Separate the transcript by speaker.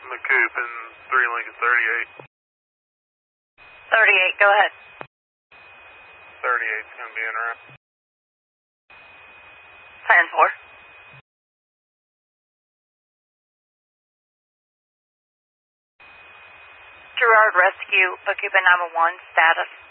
Speaker 1: McCoop and 3 Lincoln 38.
Speaker 2: 38, go ahead.
Speaker 1: 38's going to be in around.
Speaker 2: Plan 4. Gerard Rescue, McCoop and 911, status.